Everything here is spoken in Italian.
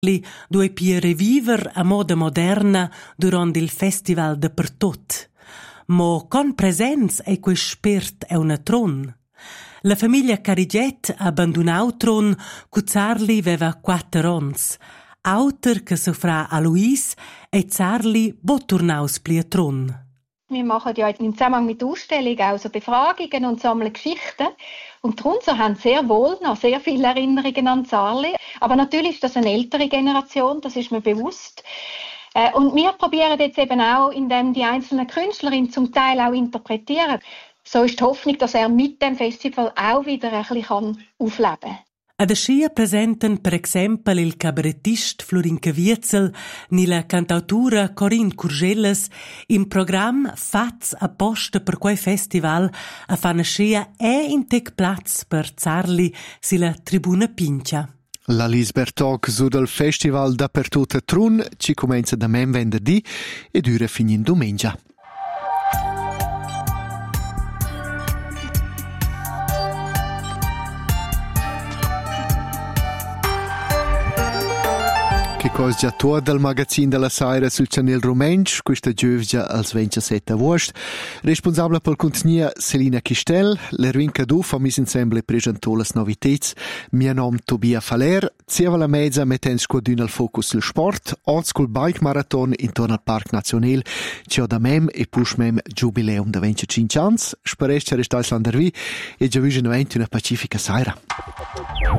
due pia reviver a moda moderna durant il festival dappertut. Mo con presenza e quel spert è una tron. La famiglia Cariget ha abbandonato tron, Zarli aveva 4 ans. Auter che soffra a Luis e Zarli bot tornaus pli tron. Wir machen ja im Zusammenhang mit der Ausstellung auch so Befragungen und sammeln Geschichten. Und die Runzer haben sehr wohl noch sehr viele Erinnerungen an Zarli. Aber natürlich ist das eine ältere Generation, das ist mir bewusst. Und wir probieren jetzt eben auch, indem die einzelnen Künstlerinnen zum Teil auch interpretieren. So ist die Hoffnung, dass mit dem Festival auch wieder ein bisschen aufleben kann. Ad ascia presenten per exempel il cabarettist Florin Caviezel ni la cantautura Corinne Curgelles in program fats apposta per quei festival a fan ascia in tec plaz per Zarli si la tribuna Pincia. La Lisbertog su del festival dappertut Trun ci comincia da men venerdì e dura fin domenica. Che cosa già tu dal magazzino della Saira sul Channel Rumensch, questa giovia als 27 agosto. Responsabile per il contenuto Selina Chistel, l'Erwin Cadu fa mis ensemble presentò le novità. Mio nome Tobia Faller, zieva la mezza mettendo squadrino al focus sul sport, oggi col bike marathon intorno al Parc Nazionale, c'è da mem e push mem jubileum da 25 anni. Spereste restais l'andervi e già una pacifica Saira.